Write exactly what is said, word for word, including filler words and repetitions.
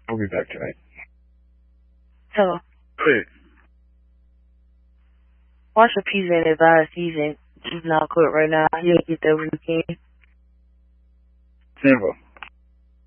I'll be back tonight. Hello. Hey. Watch your pizza and advise season. He's not quit right now. He'll get there when he can. Simba.